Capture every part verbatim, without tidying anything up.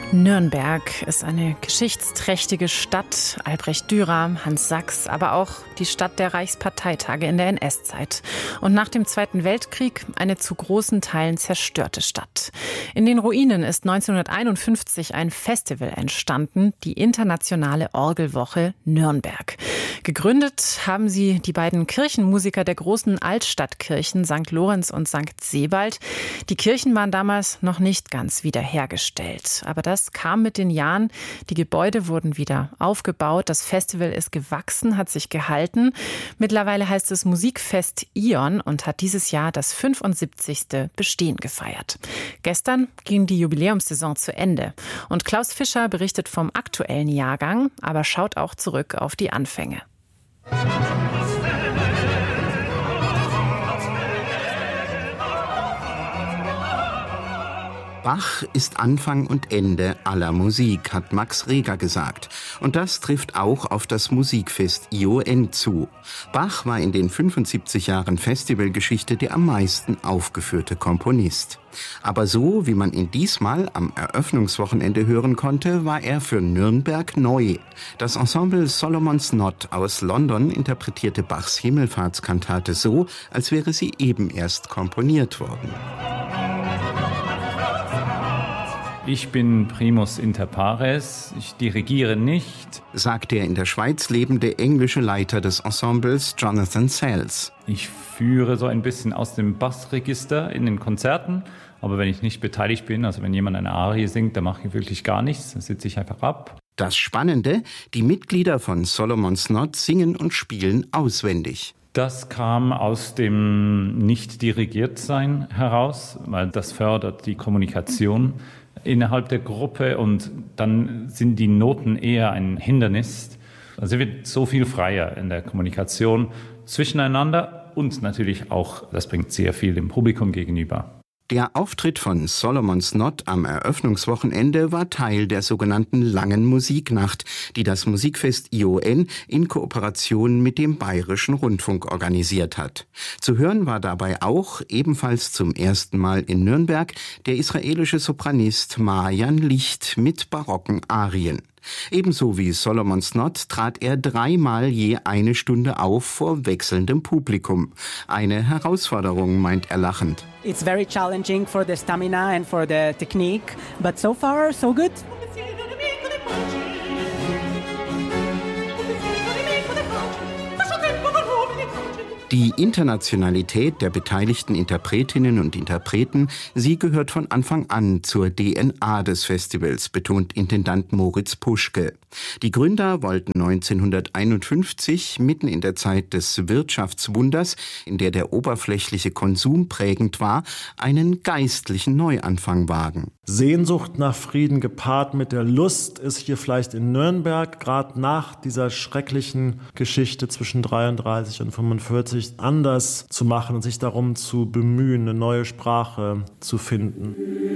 Nürnberg ist eine geschichtsträchtige Stadt. Albrecht Dürer, Hans Sachs, aber auch die Stadt der Reichsparteitage in der N S-Zeit. Und nach dem Zweiten Weltkrieg eine zu großen Teilen zerstörte Stadt. In den Ruinen ist neunzehnhunderteinundfünfzig ein Festival entstanden, die Internationale Orgelwoche Nürnberg. Gegründet haben sie die beiden Kirchenmusiker der großen Altstadtkirchen Sankt Lorenz und Sankt Sebald. Die Kirchen waren damals noch nicht ganz wiederhergestellt. Aber das kam mit den Jahren. Die Gebäude wurden wieder aufgebaut. Das Festival ist gewachsen, hat sich gehalten. Mittlerweile heißt es Musikfest Ion und hat dieses Jahr das fünfundsiebzigste Bestehen gefeiert. Gestern ging die Jubiläumssaison zu Ende. Und Klaus Fischer berichtet vom aktuellen Jahrgang, aber schaut auch zurück auf die Anfänge. Bach ist Anfang und Ende aller Musik, hat Max Reger gesagt. Und das trifft auch auf das Musikfest I O N zu. Bach war in den fünfundsiebzig Jahren Festivalgeschichte der am meisten aufgeführte Komponist. Aber so, wie man ihn diesmal am Eröffnungswochenende hören konnte, war er für Nürnberg neu. Das Ensemble Solomon's Knot aus London interpretierte Bachs Himmelfahrtskantate so, als wäre sie eben erst komponiert worden. Ich bin primus inter pares, ich dirigiere nicht, sagt der in der Schweiz lebende englische Leiter des Ensembles Jonathan Sells. Ich führe so ein bisschen aus dem Bassregister in den Konzerten, aber wenn ich nicht beteiligt bin, also wenn jemand eine Arie singt, dann mache ich wirklich gar nichts, dann sitze ich einfach ab. Das Spannende, die Mitglieder von Solomon's Knot singen und spielen auswendig. Das kam aus dem Nicht-Dirigiertsein heraus, weil das fördert die Kommunikation innerhalb der Gruppe und dann sind die Noten eher ein Hindernis. Also es wird so viel freier in der Kommunikation zwischeneinander und natürlich auch, das bringt sehr viel dem Publikum gegenüber. Der Auftritt von Solomon's Knot am Eröffnungswochenende war Teil der sogenannten Langen Musiknacht, die das Musikfest I O N in Kooperation mit dem Bayerischen Rundfunk organisiert hat. Zu hören war dabei auch, ebenfalls zum ersten Mal in Nürnberg, der israelische Sopranist Maayan Licht mit barocken Arien. Ebenso wie Solomon's Knot trat er dreimal je eine Stunde auf vor wechselndem Publikum. Eine Herausforderung, meint er lachend. It's very challenging for the stamina and for the technique, but so far so good. Die Internationalität der beteiligten Interpretinnen und Interpreten, sie gehört von Anfang an zur D N A des Festivals, betont Intendant Moritz Puschke. Die Gründer wollten neunzehnhunderteinundfünfzig, mitten in der Zeit des Wirtschaftswunders, in der der oberflächliche Konsum prägend war, einen geistlichen Neuanfang wagen. Sehnsucht nach Frieden gepaart mit der Lust ist hier vielleicht in Nürnberg, gerade nach dieser schrecklichen Geschichte zwischen dreiunddreißig und fünfundvierzig, anders zu machen und sich darum zu bemühen, eine neue Sprache zu finden.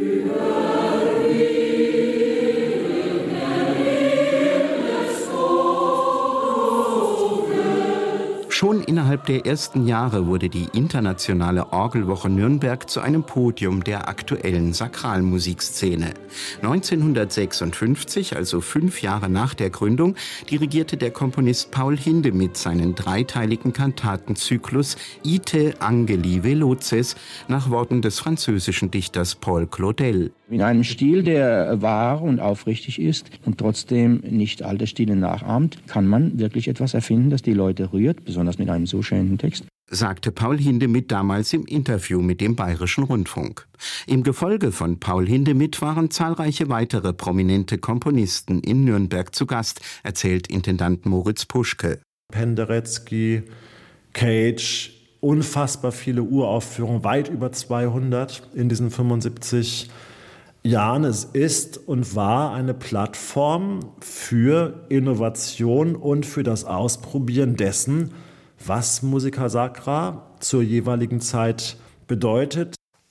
Schon innerhalb der ersten Jahre wurde die Internationale Orgelwoche Nürnberg zu einem Podium der aktuellen Sakralmusikszene. neunzehnhundertsechsundfünfzig, also fünf Jahre nach der Gründung, dirigierte der Komponist Paul Hindemith seinen dreiteiligen Kantatenzyklus Ite Angeli Veloces nach Worten des französischen Dichters Paul Claudel. In einem Stil, der wahr und aufrichtig ist und trotzdem nicht alte Stile nachahmt, kann man wirklich etwas erfinden, das die Leute rührt, besonders mit einem so schönen Text, sagte Paul Hindemith damals im Interview mit dem Bayerischen Rundfunk. Im Gefolge von Paul Hindemith waren zahlreiche weitere prominente Komponisten in Nürnberg zu Gast, erzählt Intendant Moritz Puschke. Penderecki, Cage, unfassbar viele Uraufführungen, weit über zweihundert in diesen fünfundsiebzig Jahren. Es ist und war eine Plattform für Innovation und für das Ausprobieren dessen, was Musica Sacra zur jeweiligen Zeit bedeutet.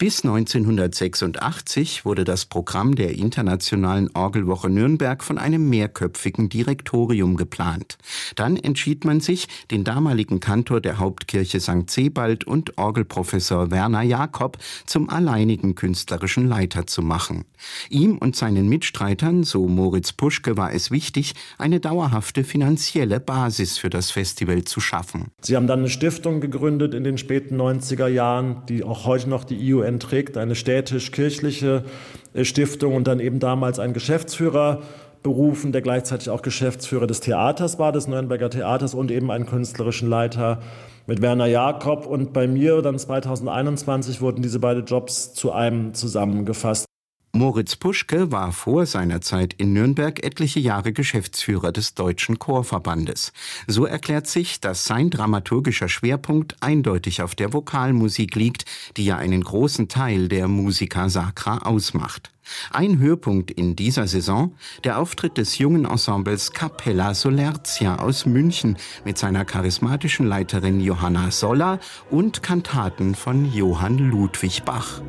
Bis neunzehnhundertsechsundachtzig wurde das Programm der Internationalen Orgelwoche Nürnberg von einem mehrköpfigen Direktorium geplant. Dann entschied man sich, den damaligen Kantor der Hauptkirche Sankt Sebald und Orgelprofessor Werner Jakob zum alleinigen künstlerischen Leiter zu machen. Ihm und seinen Mitstreitern, so Moritz Puschke, war es wichtig, eine dauerhafte finanzielle Basis für das Festival zu schaffen. Sie haben dann eine Stiftung gegründet in den späten neunziger Jahren, die auch heute noch die I U N trägt, eine städtisch-kirchliche Stiftung, und dann eben damals einen Geschäftsführer berufen, der gleichzeitig auch Geschäftsführer des Theaters war, des Nürnberger Theaters, und eben einen künstlerischen Leiter mit Werner Jakob. Und bei mir dann zweitausendeinundzwanzig wurden diese beiden Jobs zu einem zusammengefasst. Moritz Puschke war vor seiner Zeit in Nürnberg etliche Jahre Geschäftsführer des Deutschen Chorverbandes. So erklärt sich, dass sein dramaturgischer Schwerpunkt eindeutig auf der Vokalmusik liegt, die ja einen großen Teil der Musica Sacra ausmacht. Ein Höhepunkt in dieser Saison, der Auftritt des jungen Ensembles Capella Solertia aus München mit seiner charismatischen Leiterin Johanna Soller und Kantaten von Johann Ludwig Bach.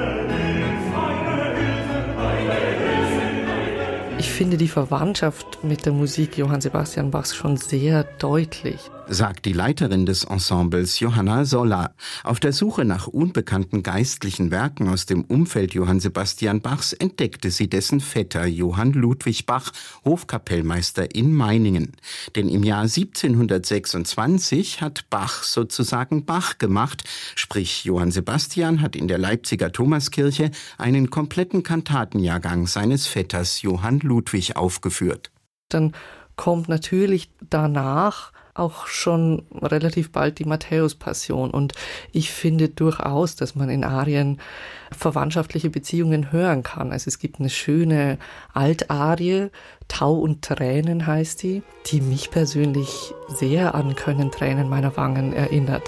Ich finde die Verwandtschaft mit der Musik Johann Sebastian Bachs schon sehr deutlich, sagt die Leiterin des Ensembles Johanna Soller. Auf der Suche nach unbekannten geistlichen Werken aus dem Umfeld Johann Sebastian Bachs entdeckte sie dessen Vetter Johann Ludwig Bach, Hofkapellmeister in Meiningen. Denn im Jahr siebzehnhundertsechsundzwanzig hat Bach sozusagen Bach gemacht, sprich Johann Sebastian hat in der Leipziger Thomaskirche einen kompletten Kantatenjahrgang seines Vetters Johann Ludwig aufgeführt. Dann kommt natürlich danach auch schon relativ bald die Matthäus-Passion. Und ich finde durchaus, dass man in Arien verwandtschaftliche Beziehungen hören kann. Also es gibt eine schöne Altarie, Tau und Tränen heißt die, die mich persönlich sehr an Können Tränen meiner Wangen erinnert.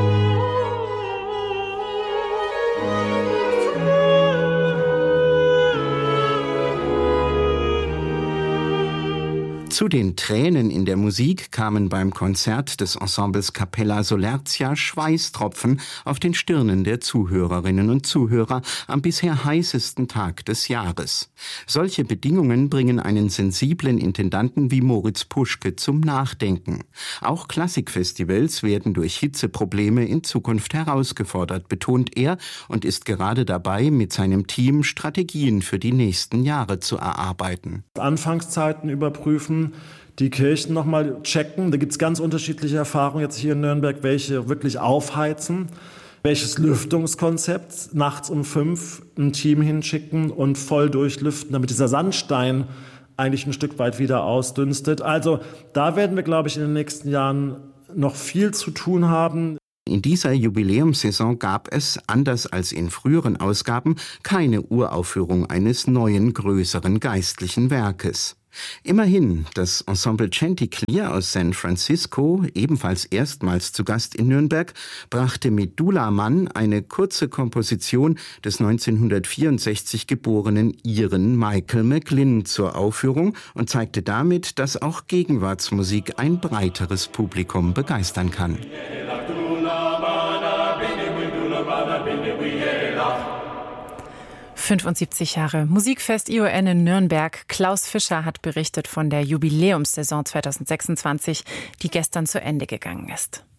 Zu den Tränen in der Musik kamen beim Konzert des Ensembles Capella Solertia Schweißtropfen auf den Stirnen der Zuhörerinnen und Zuhörer am bisher heißesten Tag des Jahres. Solche Bedingungen bringen einen sensiblen Intendanten wie Moritz Puschke zum Nachdenken. Auch Klassikfestivals werden durch Hitzeprobleme in Zukunft herausgefordert, betont er, und ist gerade dabei, mit seinem Team Strategien für die nächsten Jahre zu erarbeiten. Anfangszeiten überprüfen, die Kirchen nochmal checken. Da gibt es ganz unterschiedliche Erfahrungen jetzt hier in Nürnberg, welche wirklich aufheizen, welches Lüftungskonzept, nachts um fünf ein Team hinschicken und voll durchlüften, damit dieser Sandstein eigentlich ein Stück weit wieder ausdünstet. Also da werden wir, glaube ich, in den nächsten Jahren noch viel zu tun haben. In dieser Jubiläumssaison gab es, anders als in früheren Ausgaben, keine Uraufführung eines neuen, größeren geistlichen Werkes. Immerhin, das Ensemble Chanticleer aus San Francisco, ebenfalls erstmals zu Gast in Nürnberg, brachte mit Dula Mann eine kurze Komposition des neunzehnhundertvierundsechzig geborenen Iren Michael McGlynn zur Aufführung und zeigte damit, dass auch Gegenwartsmusik ein breiteres Publikum begeistern kann. fünfundsiebzig Jahre Musikfest I O N in Nürnberg. Klaus Fischer hat berichtet von der Jubiläumssaison zweitausendsechsundzwanzig, die gestern zu Ende gegangen ist.